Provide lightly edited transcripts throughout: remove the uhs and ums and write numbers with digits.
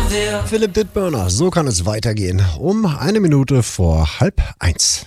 Philipp Dittbörner, so kann es weitergehen. Um 1:01.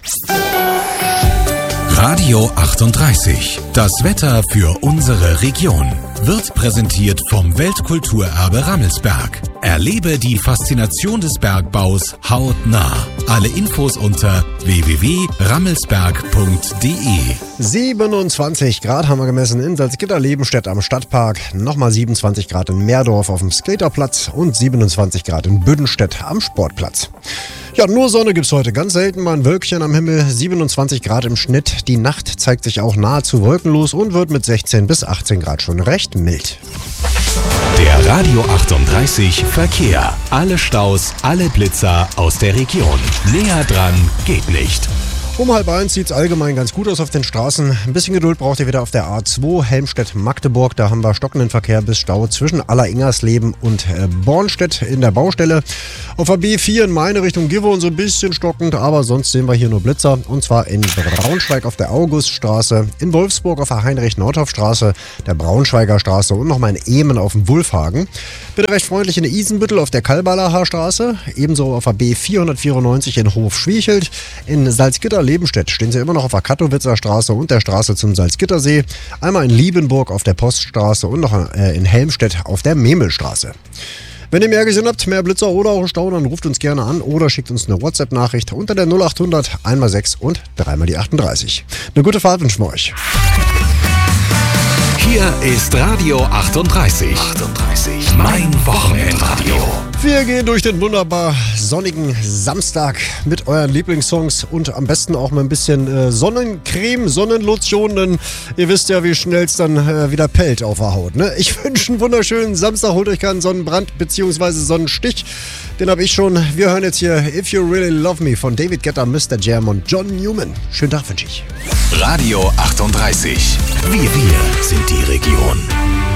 Radio 38. Das Wetter für unsere Region wird präsentiert vom Weltkulturerbe Rammelsberg. Erlebe die Faszination des Bergbaus hautnah. Alle Infos unter www.rammelsberg.de. 27 Grad haben wir gemessen in Salzgitter-Lebenstedt am Stadtpark, nochmal 27 Grad in Meerdorf auf dem Skaterplatz und 27 Grad in Büdenstedt am Sportplatz. Ja, nur Sonne gibt's heute. Ganz selten mal ein Wölkchen am Himmel. 27 Grad im Schnitt. Die Nacht zeigt sich auch nahezu wolkenlos und wird mit 16 bis 18 Grad schon recht mild. Der Radio 38 Verkehr. Alle Staus, alle Blitzer aus der Region. Näher dran geht nicht. Um 12:30 sieht es allgemein ganz gut aus auf den Straßen. Ein bisschen Geduld braucht ihr wieder auf der A2 Helmstedt-Magdeburg. Da haben wir stockenden Verkehr bis Stau zwischen Alleringersleben und Bornstedt in der Baustelle. Auf der B4 in meine Richtung Givon so ein bisschen stockend, aber sonst sehen wir hier nur Blitzer. Und zwar in Braunschweig auf der Auguststraße, in Wolfsburg auf der Heinrich-Nordhoff-Straße, der Braunschweiger Straße und nochmal in Ehmen auf dem Wulfhagen. Bitte recht freundlich in der Isenbüttel auf der Kalballacher Straße, ebenso auf der B494 in Hof-Schwiechelt, in Salzgitter-Lebenstedt stehen sie immer noch auf der Kattowitzer Straße und der Straße zum Salzgittersee, einmal in Liebenburg auf der Poststraße und noch in Helmstedt auf der Memelstraße. Wenn ihr mehr gesehen habt, mehr Blitzer oder auch Stau, dann ruft uns gerne an oder schickt uns eine WhatsApp-Nachricht unter der 0800 1x6 und 3x38. Eine gute Fahrt wünschen wir euch. Hier ist Radio 38. Mein Wochenendradio. Wir gehen durch den wunderbar sonnigen Samstag mit euren Lieblingssongs und am besten auch mal ein bisschen Sonnencreme, Sonnenlotion, denn ihr wisst ja, wie schnell es dann wieder pellt auf der Haut. Ne? Ich wünsche einen wunderschönen Samstag, holt euch keinen Sonnenbrand bzw. Sonnenstich. Den habe ich schon. Wir hören jetzt hier If You Really Love Me von David Guetta, Mr. Jam und John Newman. Schönen Tag wünsche ich. Radio 38. Wir sind die Region.